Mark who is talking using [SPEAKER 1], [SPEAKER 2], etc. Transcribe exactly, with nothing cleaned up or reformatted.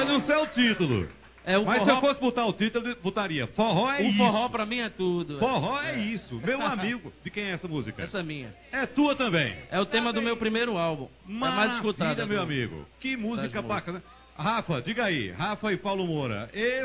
[SPEAKER 1] não sei o título.
[SPEAKER 2] É, o
[SPEAKER 1] Mas
[SPEAKER 2] forró...
[SPEAKER 1] se eu fosse botar o título, eu botaria Forró é
[SPEAKER 2] o
[SPEAKER 1] isso.
[SPEAKER 2] forró pra mim é tudo.
[SPEAKER 1] Forró é,
[SPEAKER 2] é
[SPEAKER 1] isso. Meu amigo. De quem é essa música?
[SPEAKER 2] Essa é minha.
[SPEAKER 1] É tua também.
[SPEAKER 2] É o tema do meu primeiro álbum.
[SPEAKER 1] Maravilha,
[SPEAKER 2] é mais escutado.
[SPEAKER 1] meu amigo. Que música bacana. Rafa, diga aí. Rafa e Paulo Moura. Esse